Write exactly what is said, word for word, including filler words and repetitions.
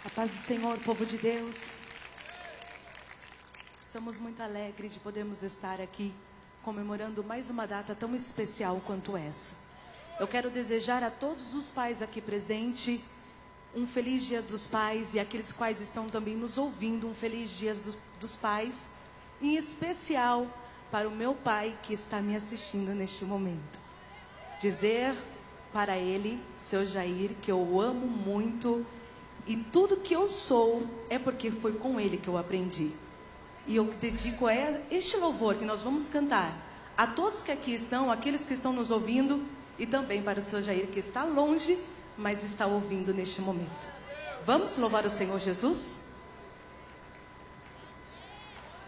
A paz do Senhor, povo de Deus. Estamos muito alegres de podermos estar aqui comemorando mais uma data tão especial quanto essa. Eu quero desejar a todos os pais aqui presentes um feliz Dia dos Pais, e aqueles quais estão também nos ouvindo, um feliz Dia dos, dos Pais, em especial para o meu pai que está me assistindo neste momento. Dizer para ele, seu Jair, que eu o amo muito, e tudo que eu sou é porque foi com ele que eu aprendi. E eu dedico a este louvor que nós vamos cantar a todos que aqui estão, aqueles que estão nos ouvindo, e também para o seu Jair que está longe, mas está ouvindo neste momento. Vamos louvar o Senhor Jesus?